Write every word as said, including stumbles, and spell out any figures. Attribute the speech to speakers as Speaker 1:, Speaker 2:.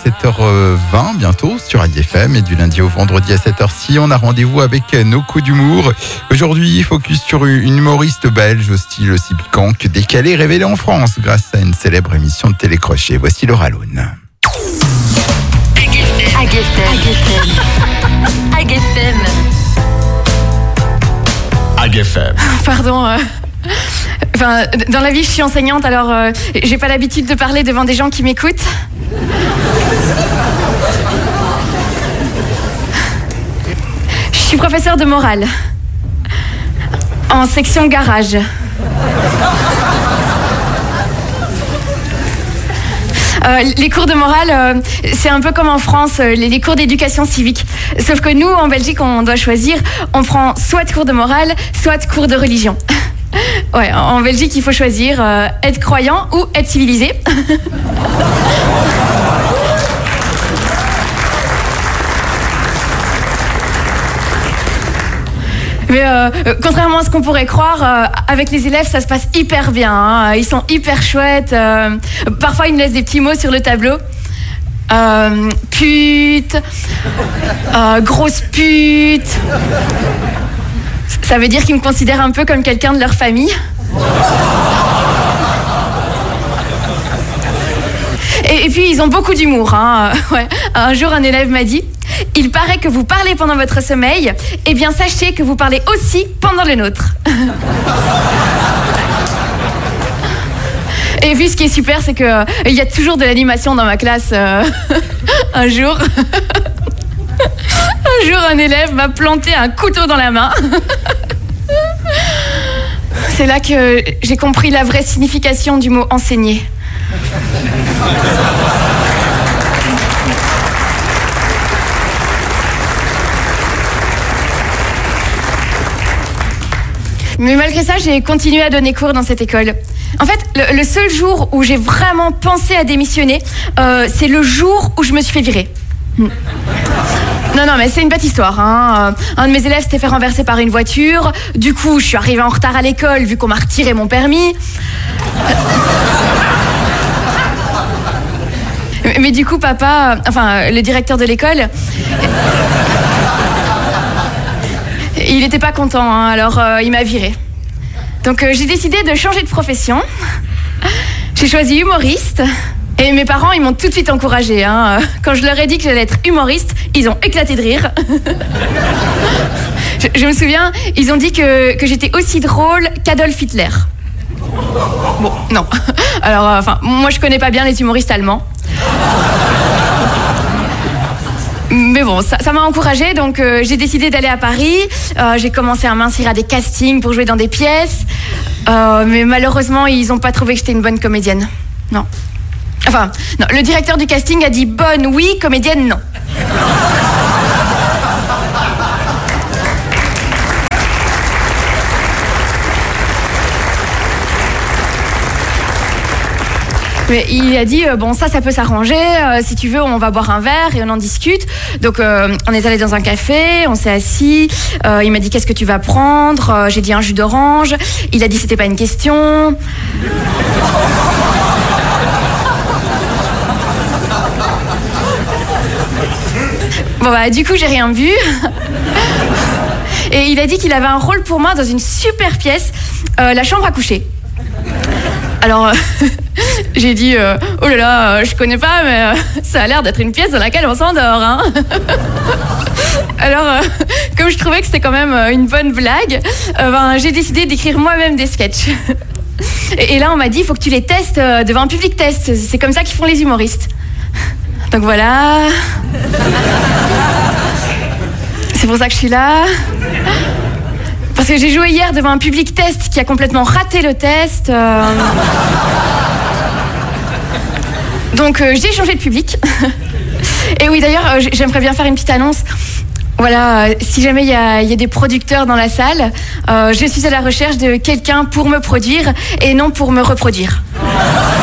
Speaker 1: sept heures vingt bientôt sur A D F M et du lundi au vendredi à cette heure-ci, on a rendez-vous avec nos coups d'humour. Aujourd'hui, focus sur une humoriste belge au style aussi piquant que décalé, révélée en France grâce à une célèbre émission de télécrochet. Voici Laura Lune.
Speaker 2: A D F M. A D F M.
Speaker 3: A D F M.
Speaker 4: Pardon. Euh... Enfin, dans la vie, je suis enseignante, alors euh, j'ai pas l'habitude de parler devant des gens qui m'écoutent. Je suis professeure de morale en section garage. Euh, les cours de morale, euh, c'est un peu comme en France, euh, les, les cours d'éducation civique. Sauf que nous, en Belgique, on doit choisir. On prend soit cours de morale, soit cours de religion. Ouais, en Belgique, il faut choisir euh, être croyant ou être civilisé. Mais euh, contrairement à ce qu'on pourrait croire, euh, avec les élèves, ça se passe hyper bien. Hein. Ils sont hyper chouettes. Euh, parfois, ils me laissent des petits mots sur le tableau. Euh, pute, euh, grosse pute. Ça veut dire qu'ils me considèrent un peu comme quelqu'un de leur famille. Et, et puis, ils ont beaucoup d'humour. Hein. Ouais. Un jour, un élève m'a dit « Il paraît que vous parlez pendant votre sommeil, eh bien, sachez que vous parlez aussi pendant le nôtre. » Et puis, ce qui est super, c'est qu'il euh, y a toujours de l'animation dans ma classe. Euh, un jour... Un jour, un élève m'a planté un couteau dans la main. C'est là que j'ai compris la vraie signification du mot enseigner. Mais malgré ça, j'ai continué à donner cours dans cette école. En fait, le, le seul jour où j'ai vraiment pensé à démissionner, euh, c'est le jour où je me suis fait virer. Non, non, mais c'est une bête histoire. Hein. Un de mes élèves s'était fait renverser par une voiture. Du coup, je suis arrivée en retard à l'école vu qu'on m'a retiré mon permis. Mais du coup, papa, enfin, le directeur de l'école, il n'était pas content, hein, alors euh, il m'a virée. Donc euh, j'ai décidé de changer de profession. J'ai choisi humoriste. Et mes parents, ils m'ont tout de suite encouragée. Hein. Quand je leur ai dit que j'allais être humoriste, ils ont éclaté de rire. je, je me souviens, ils ont dit que, que j'étais aussi drôle qu'Adolf Hitler. Bon, non. Alors, euh, enfin, moi, je connais pas bien les humoristes allemands. Mais bon, ça, ça m'a encouragée, donc euh, j'ai décidé d'aller à Paris. Euh, j'ai commencé à m'inscrire à des castings pour jouer dans des pièces. Euh, mais malheureusement, ils ont pas trouvé que j'étais une bonne comédienne. Non. Enfin, non, le directeur du casting a dit bonne, oui, comédienne, non. Mais il a dit, euh, bon, ça, ça peut s'arranger. Euh, si tu veux, on va boire un verre et on en discute. Donc, euh, on est allé dans un café, on s'est assis. Euh, il m'a dit, qu'est-ce que tu vas prendre ? euh, J'ai dit un jus d'orange. Il a dit, c'était pas une question. Bon bah du coup j'ai rien vu. Et il a dit qu'il avait un rôle pour moi dans une super pièce, euh, la chambre à coucher. Alors euh, j'ai dit euh, oh là là, euh, je connais pas, mais euh, ça a l'air d'être une pièce dans laquelle on s'endort. Hein. Alors euh, comme je trouvais que c'était quand même euh, une bonne blague, euh, ben, j'ai décidé d'écrire moi-même des sketchs. Et, et là on m'a dit il faut que tu les testes euh, devant un public test. C'est comme ça qu'ils font les humoristes. Donc voilà. C'est pour ça que je suis là. Parce que j'ai joué hier devant un public test qui a complètement raté le test. Euh... Donc euh, j'ai changé de public. Et oui, d'ailleurs, euh, j'aimerais bien faire une petite annonce. Voilà, euh, si jamais il y a, y a des producteurs dans la salle, euh, je suis à la recherche de quelqu'un pour me produire et non pour me reproduire.